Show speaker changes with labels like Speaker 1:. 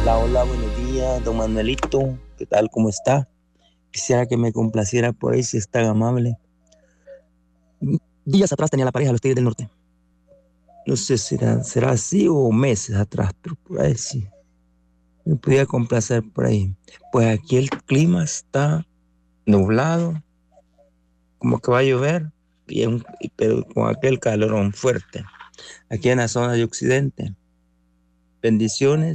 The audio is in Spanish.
Speaker 1: Hola, buenos días, don Manuelito. ¿Qué tal? ¿Cómo está? Quisiera que me complaciera por ahí si es tan amable. Días atrás tenía la pareja de los Tigres del Norte. No sé si será así o meses atrás, pero por ahí sí. Me podía complacer por ahí. Pues aquí el clima está nublado, como que va a llover, pero con aquel calorón fuerte. Aquí en la zona de Occidente. Bendiciones.